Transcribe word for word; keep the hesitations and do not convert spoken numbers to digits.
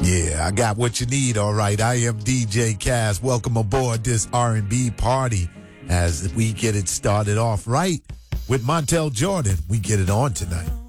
Yeah, I got what you need, all right. I am D J Cass. Welcome aboard this R and B party as we get it started off right with Montel Jordan. We get it on tonight.